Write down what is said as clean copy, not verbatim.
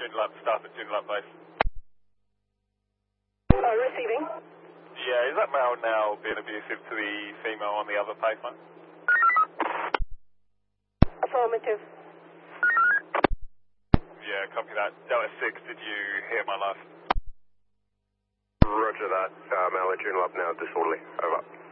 Joondalup, staff at Joondalup Base. Receiving. Yeah, is that male now being abusive to the female on the other pavement? Affirmative. Yeah, copy that. Delta 6, did you hear my last? Roger that. Male at Joondalup now disorderly. Over.